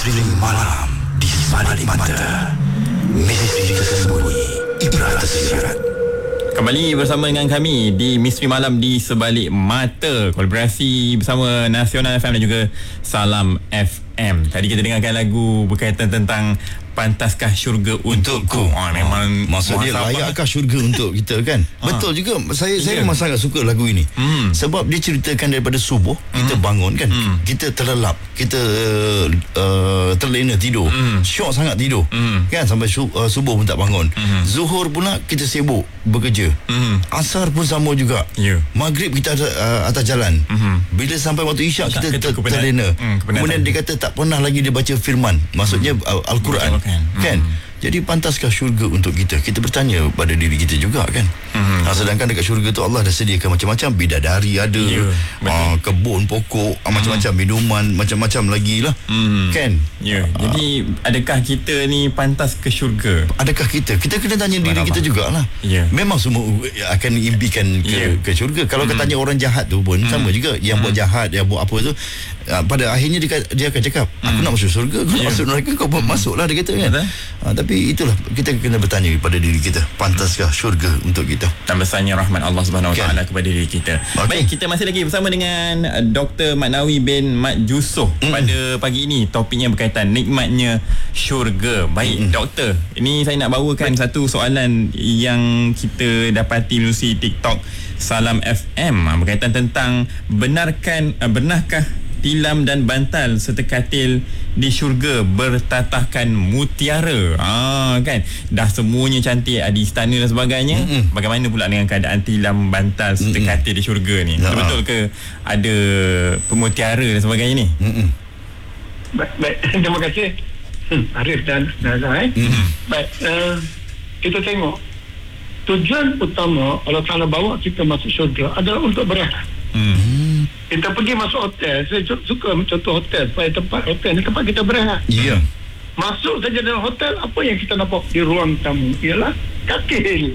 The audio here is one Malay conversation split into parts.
Misteri malam di sebalik mata. Misteri tersembunyi, ibrat tersirat. Kembali bersama dengan kami di Misteri Malam di Sebalik Mata, kolaborasi bersama Nasional FM dan juga Salam FM. Tadi kita dengarkan lagu berkaitan tentang pantaskah syurga untukku. Memang maksud dia layakkah syurga untuk kita kan? Betul juga. Saya memang sangat suka lagu ini. Sebab dia ceritakan daripada subuh kita bangun kan. Kita terlelap, kita terlena tidur. Syok sangat tidur. Kan sampai subuh pun tak bangun. Zuhur pula kita sibuk bekerja. Asar pun sama juga. Maghrib kita atas jalan. Bila sampai waktu isyak kita terlena. Kemudian dia kata tak pernah lagi dia baca firman. Maksudnya Al-Quran. Kan? Jadi pantaskah syurga untuk kita? Kita bertanya pada diri kita juga kan. Sedangkan dekat syurga tu Allah dah sediakan macam-macam. Bidadari ada, kebun pokok, macam-macam minuman, macam-macam lagi lah. Kan? Jadi adakah kita ni pantas ke syurga? Adakah kita kena tanya diri kita jugalah. Memang semua akan impikan ke syurga. Kalau kita tanya orang jahat tu pun sama juga. Yang buat jahat, yang buat apa tu, pada akhirnya dia akan cakap, aku nak masuk syurga, aku nak masuk neraka, kau pun masuklah, dia kata kan. Tapi itulah, kita kena bertanya pada diri kita, pantaskah syurga untuk kita? Dan besarnya rahmat Allah Subhanahu Wa Taala kepada diri kita. Baik, kita masih lagi bersama dengan Dr. Maknawi bin Mat Yusof pada pagi ini. Topiknya berkaitan nikmatnya syurga. Baik, doktor, ini saya nak bawakan satu soalan yang kita dapati melalui TikTok Salam FM berkaitan tentang benarkah tilam dan bantal serta katil di syurga bertatahkan mutiara. Kan dah semuanya cantik, ada istana dan sebagainya. Bagaimana pula dengan keadaan tilam, bantal serta katil di syurga ni? Betul ke ada pemutiara dan sebagainya ni? Baik, terima kasih Arif dan Nazar. Baik, kita tengok tujuan utama Allah Ta'ala bawa kita masuk syurga adalah untuk berehat. Kita pergi masuk hotel, saya suka contoh hotel, supaya tempat hotel ni tempat kita berehat. Masuk saja dalam hotel, apa yang kita nampak di ruang tamu ialah katil,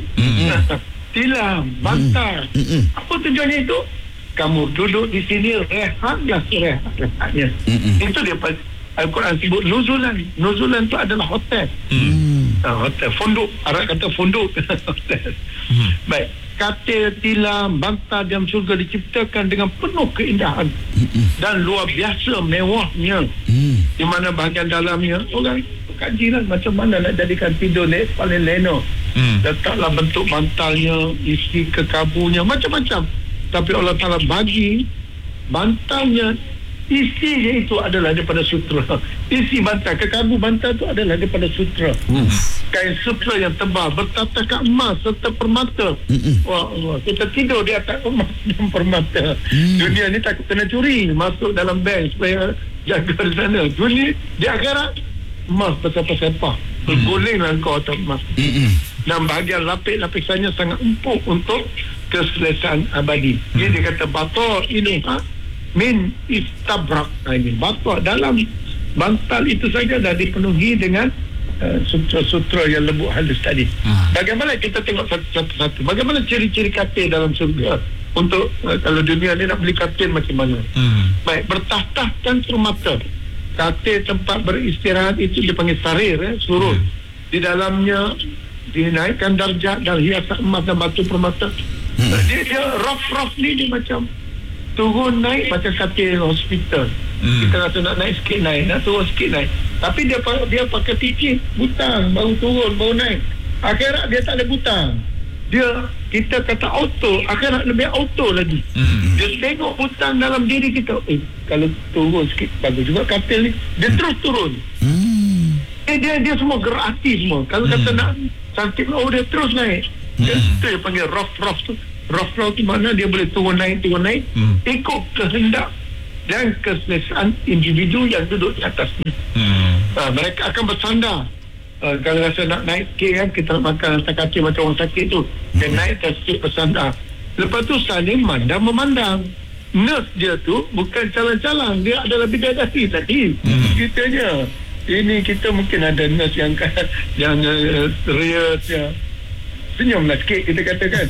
tilam, bantal. Apa tujuannya itu? Kamu duduk di sini rehatlah serehat-rehatnya. Itu dia Al-Quran sebut nuzulan. Nuzulan itu adalah hotel. Hotel, fonduk. Arab kata fonduk. Hotel. Baik, katil, tilam, bantal dalam syurga diciptakan dengan penuh keindahan dan luar biasa mewahnya. Di mana bahagian dalamnya orang kajilah macam mana nak jadikan tidur ni paling lena. Letaklah bentuk bantalnya, isi kekabunya, macam-macam. Tapi Allah Ta'ala bagi bantalnya, isinya itu adalah daripada sutra. Isi bantal, kekabu bantal itu adalah daripada sutra. Kain sutra yang tebal bertatahkan emas serta permata. Wah, kita tidur di atas emas dan permata. Dunia ni takut kena curi, masuk dalam bank supaya jaga di sana. Dunia di akhirat emas bersepah-sepah, bergulinglah kau atas emas. Dan bahagian lapisannya sangat empuk untuk keselesaan abadi. Dia kata batal ini min istabrak. Ini batal dalam bantal itu saja dah dipenuhi dengan sutra-sutra yang lembut halus tadi. Bagaimana kita tengok satu-satu, bagaimana ciri-ciri katil dalam surga untuk kalau dunia ni nak beli katil macam mana. Baik, bertahtahkan permata. Katil tempat beristirahat itu dipanggil sarir, surut. Di dalamnya dinaikkan darjat dan hiasan emas dan batu permata. Dia rough ni dia macam turun naik macam katil hospital. Kita rasa nak naik sikit naik, nak turun sikit naik. Tapi dia pakai ticik, butang, baru turun, baru naik. Akhirat dia tak ada butang. Kita kata auto, akhirat lebih auto lagi. Dia tengok butang dalam diri kita. Kalau turun sikit, bagus juga katil ni. Dia terus turun. Dia semua gerati semua. Kalau kata nak cantik, dia terus naik. Itu dia panggil rough tu. Rough tu mana dia boleh turun naik ikut kehendak dan keselesaan individu yang duduk di atasnya. Mereka akan bersandar. Kalau rasa nak naik sikit kan, kita nak makan atas kaki macam orang sakit tu, dia naik sikit bersandar. Lepas tu saling mandang memandang. Nurse dia tu bukan calang-calang, dia adalah bidadari tadi. Kitanya ini kita mungkin ada nurse yang serius, yang senyumlah sikit kita katakan.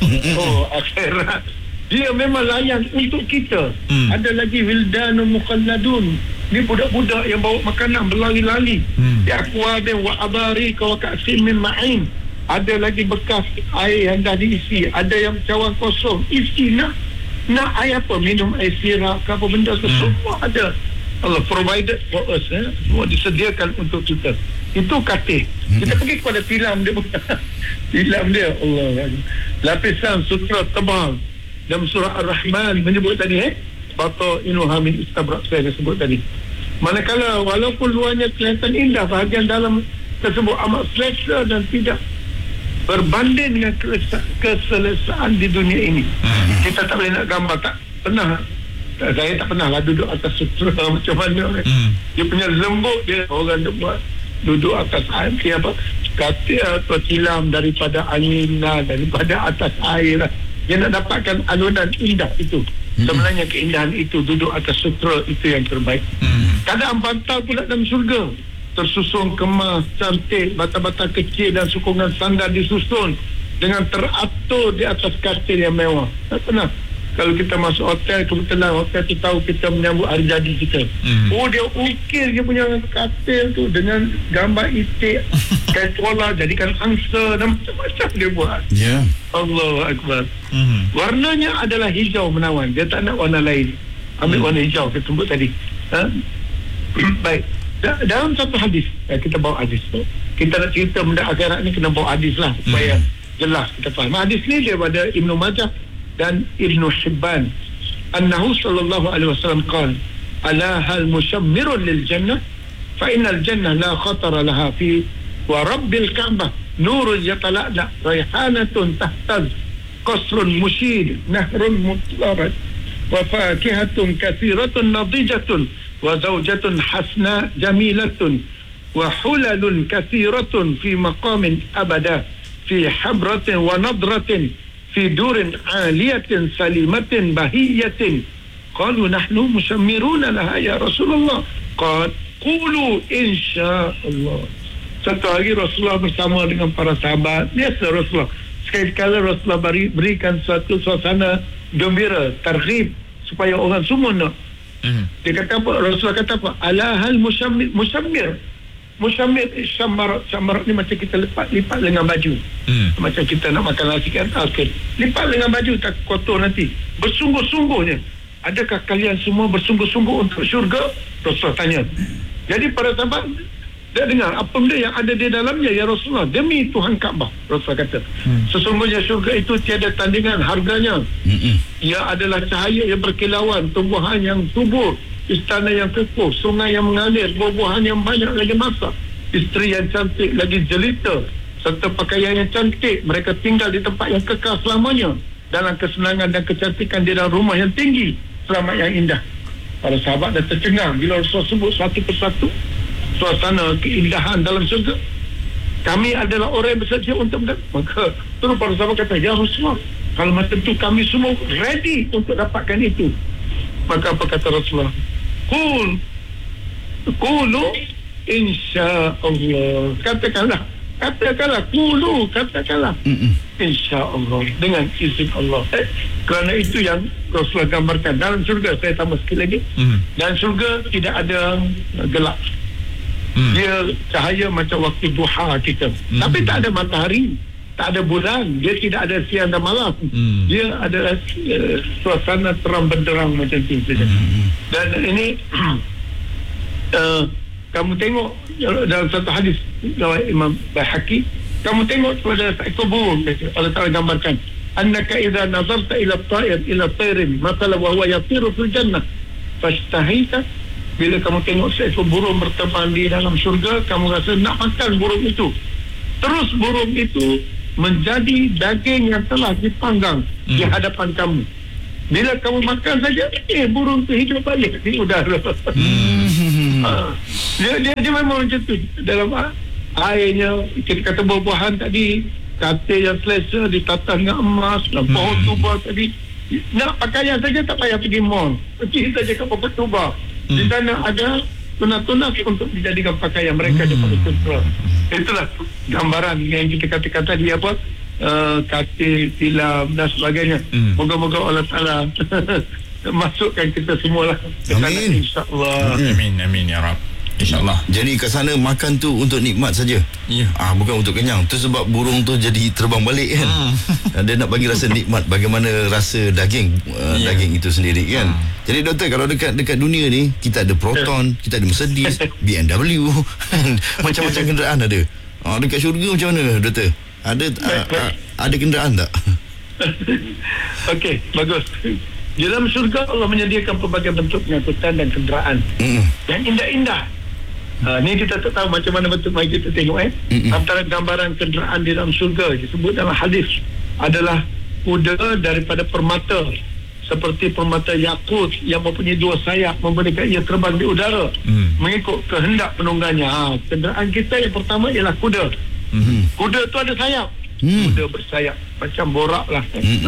Akhirat dia memang layan untuk kita. Ada lagi wildanun mukhalladun, Ni budak-budak yang bawa makanan berlari-lari. Di akwabin wa abari wa ka'sin min ma'in. Ada lagi bekas air yang dah diisi, ada yang cawan kosong, isi nak air apa, minum air sirap ke apa benda tu, semua ada. Allah provided for us, semua disediakan untuk kita. Itu katil. Kita pergi kepada tilam dia. Tilam dia, Allah, lapisan sutra tebal. Dalam surah Ar-Rahman menyebut tadi, bata inuha min istabrak, saya sebut tadi. Manakala walaupun luarnya kelihatan indah, bahagian dalam tersebut amat selesa dan tidak berbanding dengan keselesaan di dunia ini. Kita tak boleh nak gambar, tak pernah. Saya tak pernah lah duduk atas sutra macam mana. Dia punya lembut dia, orang dia buat duduk atas air apa, katil atau tilam daripada angin, daripada atas air. Dia nak dapatkan alunan indah itu. Sebenarnya keindahan itu duduk atas sutra itu yang terbaik. Keadaan bantal pula dalam syurga, tersusun kemas cantik, bata-bata kecil dan sokongan sandal disusun dengan teratur di atas katil yang mewah. Tak pernah kalau kita masuk hotel, kebetulan hotel tu tahu kita menyambut hari jadi kita. Oh, dia ukir dia punya katil tu dengan gambar itik, kain pola, jadikan angsa dan macam-macam dia buat. Allahu Akbar. Warnanya adalah hijau menawan. Dia tak nak warna lain. Ambil warna hijau kita sebut tadi. Baik. Dalam satu hadis, kita bawa hadis tu. Kita nak cerita benda akhirat ni kena bawa hadis lah supaya jelas kita faham. Hadis ni daripada Ibnu Majah dan Ibnu Hibban. Annahu sallallahu alaihi wasallam qala, ala hal mushammirun lil jannah fa innal jannah la khatara laha fi wa rabbil ka'bah nurun yatala'la raihanatun tahtaz qasrun mushid nahrun mutlarat wa fakihatun kathiratun nadijatun wa zawjatun hasna jamilatun wa hulalun kathiratun fi maqamin abada fi habratin wa nadratin fi durin aliyatin salimatin bahiyatin. Qalu nahnu mushammiruna laha ya Rasulullah. Qulu insyaallah. Satu hari Rasulullah bersama dengan para sahabat. Biasa Rasulullah, sekali-kala Rasulullah berikan suatu suasana gembira, targhib supaya orang semua nak. Dia kata apa? Rasulullah kata apa? Ala hal mushammir. Musyammir, syamarat ni macam kita lipat lengan baju. Macam kita nak makan nasi kan, lipat lengan baju tak kotor nanti. Bersungguh-sungguhnya, adakah kalian semua bersungguh-sungguh untuk syurga? Rasulullah tanya. Jadi para sahabat dia dengar apa benda yang ada di dalamnya ya Rasulullah, demi Tuhan Kaabah. Rasulullah kata, sesungguhnya syurga itu tiada tandingan harganya. Ia adalah cahaya yang berkilauan, tumbuhan yang subur, istana yang kokoh, sungai yang mengalir, buah-buahan yang banyak lagi masak, isteri yang cantik lagi jelita, serta pakaian yang cantik. Mereka tinggal di tempat yang kekal selamanya, dalam kesenangan dan kecantikan di dalam rumah yang tinggi, selamat yang indah. Para sahabat dah tercengang bila Rasulullah sebut satu persatu suasana keindahan dalam syurga. Kami adalah orang yang bersedia untuk maka terus para sahabat kata, ya Rasulullah, kalau macam tu kami semua ready untuk dapatkan itu. Maka apa kata Rasulullah? Qulu insyaallah. Katakanlah insyaallah, dengan izin Allah. Kerana itu yang Rasulullah gambarkan dalam syurga. Saya tambah sikit lagi. Dalam syurga tidak ada gelap. Dia cahaya macam waktu duha kita. Tapi tak ada matahari, tak ada bulan, dia tidak ada siang dan malam. Dia adalah suasana terang benderang macam tu saja. Dan ini kamu tengok dalam satu hadis riwayat Imam Baihaqi, kamu tengok pada seekor burung, Allah Ta'ala gambarkan, annaka idza nazarta ila at-ta'ir ila at-tayrin mathala wa huwa yatiru fil jannah fashtahita. Bila kamu tengok seekor burung berterbang di dalam syurga, kamu rasa nak makan burung itu. Terus burung itu menjadi daging yang telah dipanggang di hadapan kamu. Bila kamu makan saja, burung itu hidup balik di udara. Dia memang macam tu. Dalam airnya, kita kata buah-buahan tadi, katil yang selesa ditata dengan emas, dan pohon tuba tadi. Nak pakaian saja tak payah pergi mall, pergi saja ke pohon tuba. Di sana ada tunas-tunas untuk dijadikan pakaian mereka daripada sutra. Itulah gambaran yang kita kata tadi apa, katil, tilam dan sebagainya. Moga-moga Allah Ta'ala masukkan kita semua lah ke sana, Amin. insyaAllah. Amin ya Rab. InsyaAllah. Jadi kat sana makan tu untuk nikmat saja. Ya. Bukan untuk kenyang. Tu sebab burung tu jadi terbang balik kan. Dia nak bagi rasa nikmat bagaimana rasa daging daging itu sendiri kan. Jadi doktor, kalau dekat dunia ni kita ada Proton, kita ada Mercedes, BMW, macam-macam kenderaan ada. Dekat syurga macam mana doktor? Ada kenderaan tak? Okey, bagus. Di dalam syurga Allah menyediakan pelbagai bentuk pengangkutan dan kenderaan yang indah-indah. Ni kita tak tahu macam mana bentuk, mari kita tengok antara gambaran kenderaan di dalam syurga disebut dalam hadis adalah kuda daripada permata, seperti permata yakut yang mempunyai 2 sayap, memberikan ia terbang di udara mengikut kehendak penunggangnya. Kenderaan kita yang pertama ialah kuda. Kuda tu ada sayap. Kuda bersayap macam borak lah.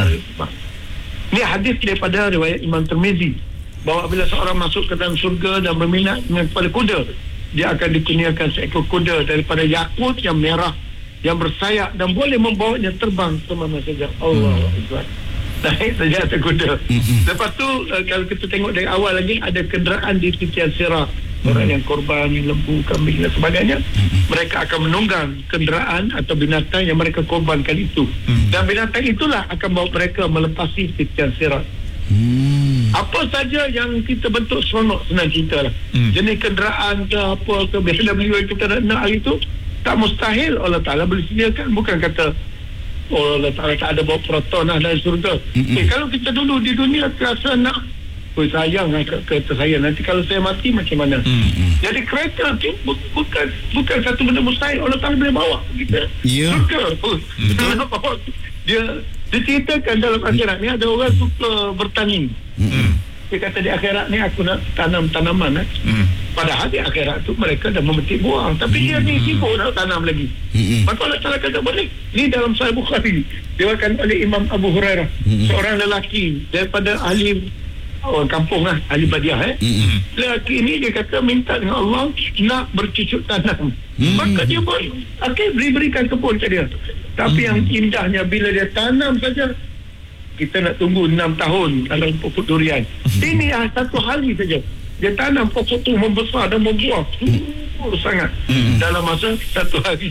Ini hadis daripada riwayat Imam Tirmizi, bahawa bila seorang masuk ke dalam syurga dan berminat dengan kepada kuda, dia akan dikurniakan seekor kuda daripada yakut yang merah yang bersayap dan boleh membawanya terbang ke mana saja. Allahu Akbar. Naik saja atas kuda. Lepas tu kalau kita tengok dari awal lagi, ada kenderaan di titian sirah. Orang yang korban lembu, kambing dan sebagainya, mereka akan menunggang kenderaan atau binatang yang mereka korbankan itu. Dan binatang itulah akan bawa mereka melepasi titian sirah. Apa saja yang kita bentuk seronok, senang cerita lah. Jenis kenderaan ke apa ke BMW yang kita nak hari tu, tak mustahil Allah Ta'ala boleh sediakan. Bukan kata Allah Ta'ala tak ada bawa Proton lah dalam surga. Kalau kita dulu di dunia terasa nak sayang kereta saya, nanti kalau saya mati macam mana? Jadi kereta tu bukan satu benda mustahil. Allah Ta'ala boleh bawa kita surga. Betul. Dia diceritakan dalam akhirat ni ada orang suka bertani. Dia kata di akhirat ni aku nak tanam tanaman. Padahal di akhirat tu mereka dah memetik buah, tapi dia ni sibuk nak tanam lagi. Maka Allah Ta'ala kata boleh. Ni dalam Sahih Bukhari diriwayatkan oleh Imam Abu Hurairah, seorang lelaki daripada ahli orang kampung lah, ahli Badiah. Lelaki ini dia kata minta dengan Allah nak bercucuk tanam. Maka dia berikan kebun ke dia. Tapi yang indahnya bila dia tanam saja, kita nak tunggu 6 tahun dalam pokok durian. Ini satu hari saja dia tanam pokok tu membesar dan membuah sangat dalam masa satu hari.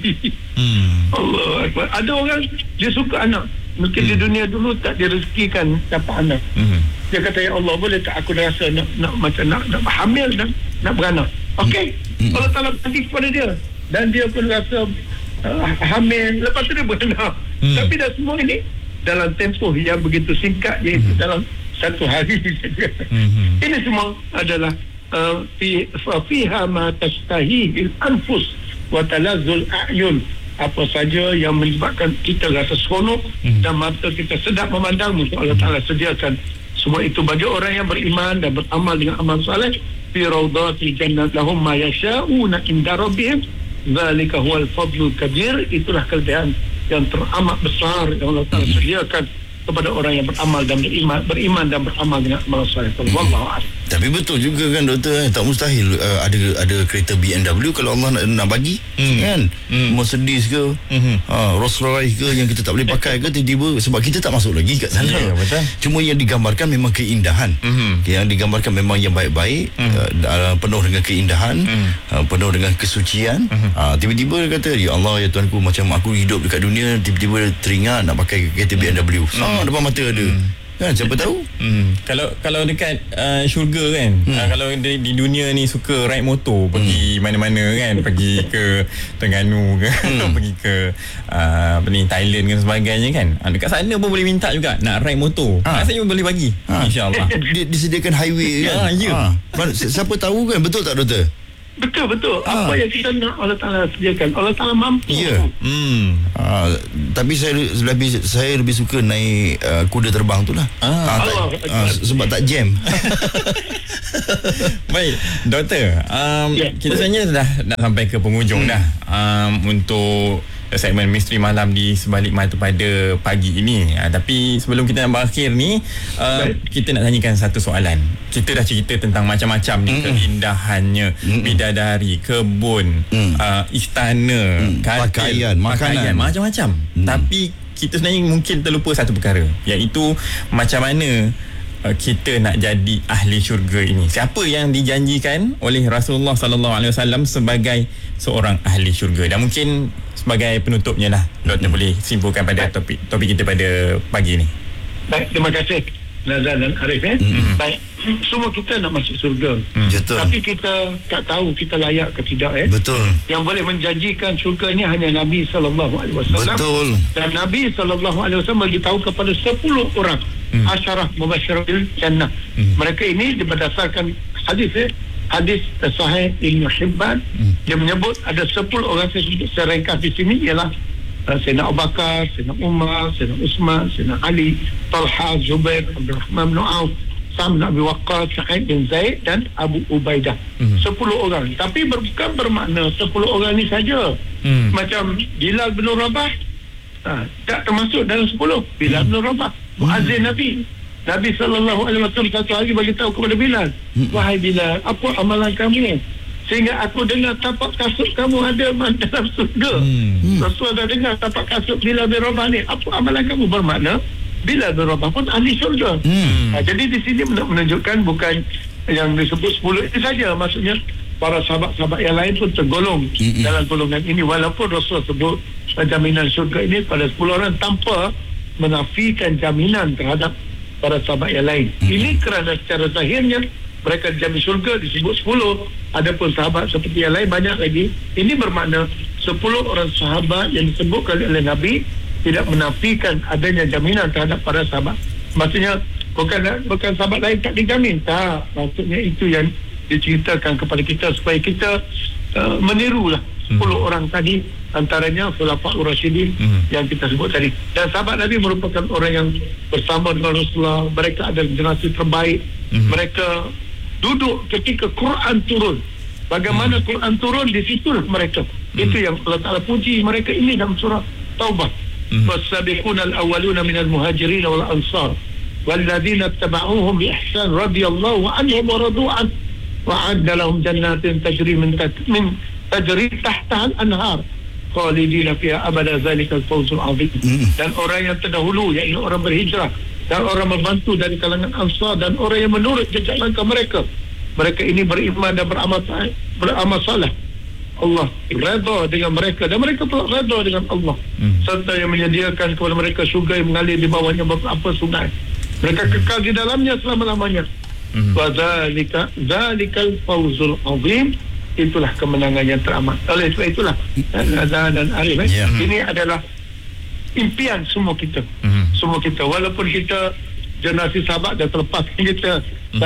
Allah Akbar. Ada orang dia suka anak, mungkin di dunia dulu tak direzekikan dapat anak. Dia kata, ya Allah, boleh tak aku rasa nak hamil dan nak beranak. Okey, Allah Ta'ala bagi kepada dia dan dia pun rasa hamil, lepas tu dia beranak. Tapi dah semua ini dalam tempoh yang begitu singkat, iaitu dalam satu hari saja. Ini semua adalah fiha ma tashtahi al-anfus wa talazzul a'yun. Apa saja yang menyebabkan kita rasa seronok dan mata kita sedap memandang, Allah Ta'ala sediakan semua itu bagi orang yang beriman dan beramal dengan amal saleh. Fi rawdatil jannah lahum ma yasha'una inda rabbihim zalika huwal fadlul kabir. Itulah kelebihan yang teramat besar yang Allah Ta'ala sediakan kepada orang yang beramal dan beriman dan beramal dengan amal saleh. Wallahu a'lam. Tapi betul juga kan doktor, tak mustahil ada kereta BMW kalau Allah nak bagi kan. Mercedes ke Rolls Royce ke yang kita tak boleh pakai ke tiba-tiba, sebab kita tak masuk lagi kat sana. Betul. Cuma yang digambarkan memang keindahan. Yang digambarkan memang yang baik-baik, penuh dengan keindahan, penuh dengan kesucian. Tiba-tiba dia kata, ya Allah, ya Tuanku, macam aku hidup dekat dunia, tiba-tiba teringat nak pakai kereta BMW. Depan mata ada. Kan, siapa tahu? Kalau dekat syurga kan, kalau di dunia ni suka ride motor, pergi mana-mana kan, pergi ke Terengganu ke, pergi ke Thailand dan sebagainya kan, dekat sana pun boleh minta juga nak ride motor. Rasanya pun boleh bagi, insyaAllah. Disediakan highway kan. Siapa tahu kan, betul tak doktor? Betul. Apa yang kita nak Allah Ta'ala sediakan. Allah Ta'ala mampu. Ya. Tapi saya lebih suka naik kuda terbang tu lah. Sebab tak jam. Baik, doktor. Kita sebenarnya dah nak sampai ke penghujung dah untuk segmen Misteri Malam di Sebalik Mata pada pagi ini. Tapi sebelum kita nak berakhir ni, kita nak tanyakan satu soalan. Kita dah cerita tentang macam-macam ni, keindahannya, bidadari, kebun, istana, pakaian, makanan, macam-macam. Tapi kita sebenarnya mungkin terlupa satu perkara, iaitu macam mana kita nak jadi ahli syurga ini? Siapa yang dijanjikan oleh Rasulullah sallallahu alaihi wasallam sebagai seorang ahli syurga? Dan mungkin sebagai penutupnya lah, Doktor boleh simpulkan pada topik kita pada pagi ni. Baik, terima kasih Nazal dan Arif. Baik, semua kita nak masuk syurga. Betul. Tapi kita tak tahu kita layak ke tidak. Betul. Yang boleh menjanjikan syurga ni hanya Nabi SAW. Betul. Dan Nabi SAW beritahu kepada 10 orang asyarah mubasyirin jannah. Mereka ini berdasarkan hadis hadis sahih Ibn Hibban. Dia menyebut ada 10 orang, saya ringkas di sini, ialah Sayyidina Abu Bakar, Sayyidina Umar, Sayyidina Uthman, Sayyidina Ali, Talha, Zubair, Abdul Rahman bin Auf, Sa'd bin Abi Waqqas, Sa'id bin Zaid dan Abu Ubaidah. 10 orang. Tapi bukan bermakna 10 orang ni saja. Macam Bilal bin Rabah, tak termasuk dalam 10. Bilal bin Rabah, muazzin Nabi. Nabi SAW satu hari bagi tahu kepada Bilal, wahai Bilal, apa amalan kamu? Sehingga aku dengar tapak kasut kamu ada dalam surga. Rasul dah dengar tapak kasut Bilal bin Rabah ni. Apa amalan kamu? Bermakna Bilal bin Rabah pun ahli surga. Jadi di sini menunjukkan bukan yang disebut 10 itu saja. Maksudnya para sahabat-sahabat yang lain pun tergolong dalam golongan ini. Walaupun Rasul sebut jaminan surga ini pada 10 orang tanpa menafikan jaminan terhadap para sahabat yang lain. Ini kerana secara zahirnya mereka dijamin syurga disebut 10. Adapun sahabat seperti yang lain banyak lagi. Ini bermakna 10 orang sahabat yang disebutkan oleh Nabi tidak menafikan adanya jaminan terhadap para sahabat. Maksudnya bukan sahabat lain tak dijamin. Tak. Maksudnya itu yang diceritakan kepada kita supaya kita menirulah 10 orang tadi, antaranya Khulafaur Rasyidin yang kita sebut tadi. Dan sahabat Nabi merupakan orang yang bersama dengan Rasulullah. Mereka adalah generasi terbaik. Mereka duduk ketika Quran turun. Bagaimana Quran turun, di situlah mereka. Itu yang Allah Ta'ala puji mereka ini dalam surah Taubah. Wasabiquna al-awwaluna minal muhajirin wal ansar walladzina ittaba'uuhum bi ihsan radhiyallahu anhum wa radu an wa'adda lahum jannatin tajri tajri tahtaha al-anhar khalidina fiha abada zalikal fawzul 'azim. Dan orang yang terdahulu, iaitu orang berhijrah dan orang membantu dari kalangan Ansar dan orang yang menurut jejak langkah mereka. Mereka ini beriman dan beramal saleh. Allah redha dengan mereka dan mereka pula redha dengan Allah. Serta yang menyediakan kepada mereka syurga yang mengalir di bawahnya beberapa sungai. Mereka kekal di dalamnya selama-lamanya. Wa zalikal fawzul 'azim. Itulah kemenangan yang teramat. Oleh sebab itulah Nazar dan Arif, ini adalah impian semua kita. Semua kita, walaupun kita generasi sahabat dah terlepas, kita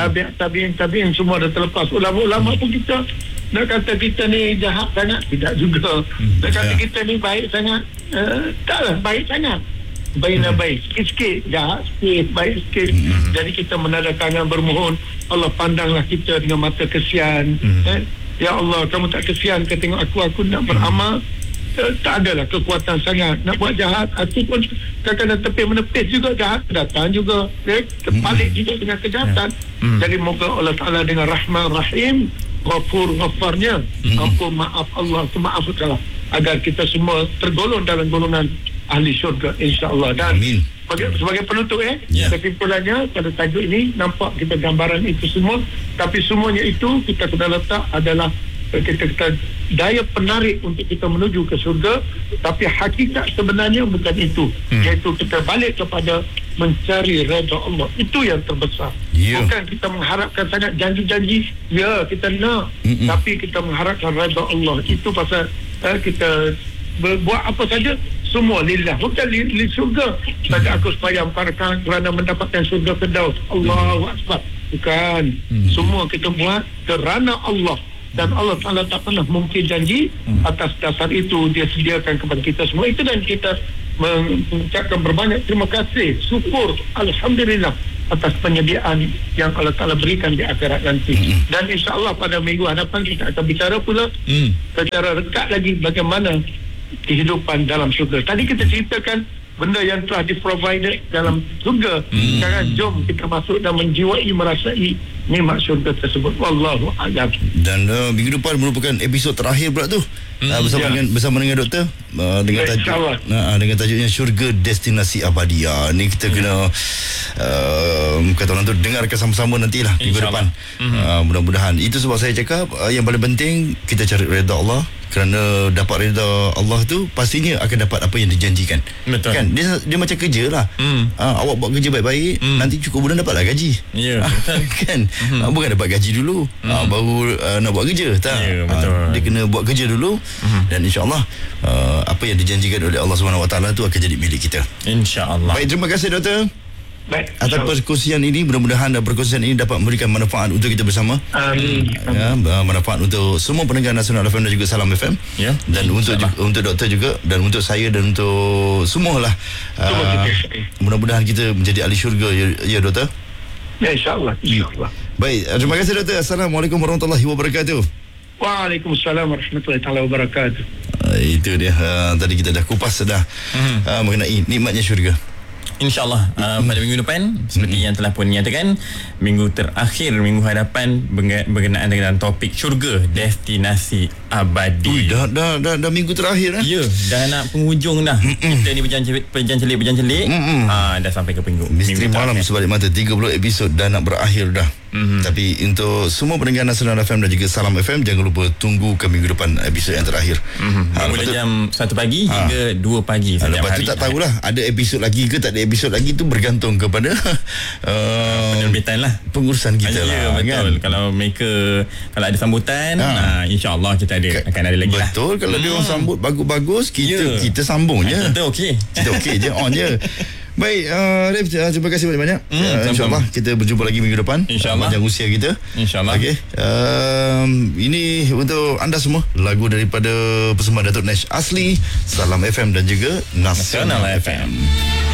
tabi'in semua dah terlepas, ulama-ulama pun kita nak kata kita ni jahat sangat, tidak juga. Nak kata kita ni baik sangat, taklah baik sangat. Baik sikit-sikit, jahat sikit, baik sikit. Jadi kita menada tangan bermohon, Allah pandanglah kita dengan mata kesian. Ya Allah, kamu tak kesian ke tengok aku nak beramal? Tak adalah kekuatan sangat nak buat jahat. Aku pun kadang-kadang tepis menepis juga, jahat datang juga, terbalik juga dengan kejahatan. Jadi moga Allah Ta'ala dengan Rahman Rahim, Ghafur Ghafarnya, ampun maaf Allah, maafkanlah, agar kita semua tergolong dalam golongan ahli syurga, insya-Allah. Dan sebagai penutup kesimpulannya pada tajuk ini, nampak kita gambaran itu semua, tapi semuanya itu kita kena letak adalah kita daya penarik untuk kita menuju ke syurga. Tapi hakikat sebenarnya bukan itu, iaitu kita balik kepada mencari redha Allah. Itu yang terbesar. Bukan kita mengharapkan sangat janji-janji, ya kita nak, tapi kita mengharapkan redha Allah. Itu pasal kita buat apa saja semua lillah, bukan li syurga. Saja aku sembahyang parkan kerana mendapatkan syurga Firdaus, Allahu Akbar. Bukan. Semua kita buat kerana Allah. Dan Allah Ta'ala tak pernah mungkin janji. Atas dasar itu dia sediakan kepada kita semua itu, dan kita mengucapkan berbanyak terima kasih, syukur, Alhamdulillah atas penyediaan yang Allah Ta'ala berikan di akhirat nanti. Dan insya-Allah pada minggu hadapan kita akan bicara pula secara dekat lagi bagaimana kehidupan dalam syurga. Tadi kita ceritakan benda yang telah diprovide dalam syurga. Sekarang jom kita masuk dan menjiwai, merasai nikmat syurga tersebut. Wallahu a'lam. Dan minggu depan merupakan episod terakhir pula tu. Bersama dengan doktor dengan tajuk dengan tajuknya syurga destinasi abadi. Ni kita kena kata orang tu dengarkan sama-sama nantilah minggu depan. Mudah-mudahan. Itu sebab saya cakap yang paling penting kita cari redha Allah. Kerana dapat redha Allah tu pastinya akan dapat apa yang dijanjikan. Betul. Kan dia macam kerja lah. Awak buat kerja baik-baik, nanti cukup bulan dapatlah gaji. Ya, betul. Kan bukan dapat gaji dulu baru nak buat kerja. Tak. Ya, betul. Dia kena buat kerja dulu dan insya-Allah apa yang dijanjikan oleh Allah Subhanahu Wa Taala tu akan jadi milik kita. Insya-Allah. Baik, terima kasih doktor. Baik, atas perkongsian ini. Mudah-mudahan perkongsian ini dapat memberikan manfaat untuk kita bersama. Amin. Manfaat untuk semua pendengar Nasional FM dan juga Salam FM. Ya. Dan untuk doktor juga dan untuk saya dan untuk semualah. Mudah-mudahan kita menjadi ahli syurga ya doktor. Ya, insya-Allah. Baik, terima kasih doktor. Assalamualaikum warahmatullahi wabarakatuh. Waalaikumsalam warahmatullahi taala wabarakatuh. Itu dia. Tadi kita dah kupas dah mengenai nikmatnya syurga. InsyaAllah pada minggu depan seperti yang telah pun nyatakan, minggu terakhir, minggu hadapan berkenaan dengan topik syurga destinasi abadi. Dah minggu terakhir Ya, dah nak penghujung dah. Kita ni berjancelik dah sampai ke Misteri Malam Sebalik Mata 30 episod dah nak berakhir dah. Tapi untuk semua pendengar Nasional FM dan juga Salam FM, jangan lupa tunggu ke minggu depan episod yang terakhir. Mula jam 1 pagi hingga 2 pagi lepas tu tak tahulah ada episod lagi ke tak ada episod lagi, tu bergantung kepada penerbitan lah, pengurusan kita lah. Betul. Kan? Kalau mereka kalau ada sambutan, insya-Allah kita akan ada lagi lah. Betul. Kalau dia orang sambut bagus-bagus, kita sambung je. Kita okey je, on je. Baik, Rif, terima kasih banyak-banyak. InsyaAllah kita berjumpa lagi minggu depan. InsyaAllah. Panjang usia kita. InsyaAllah. Okey. Ini untuk anda semua, lagu daripada persembahan Datuk Nash Asli, Salam FM dan juga Nasional FM.